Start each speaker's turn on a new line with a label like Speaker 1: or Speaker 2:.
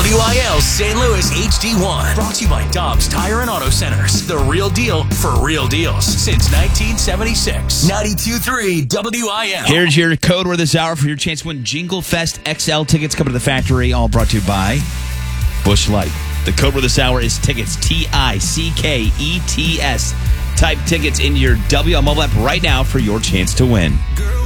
Speaker 1: WIL St. Louis HD1. Brought to you by Dobbs Tire and Auto Centers. The real deal for real deals since 1976. 92.3 WIL.
Speaker 2: Here's your code word this hour for your chance to win Jingle Fest XL tickets coming to the factory. All brought to you by Busch Light. The code word this hour is tickets. TICKETS. Type tickets into your WIL mobile app right now for your chance to win.
Speaker 1: Girl,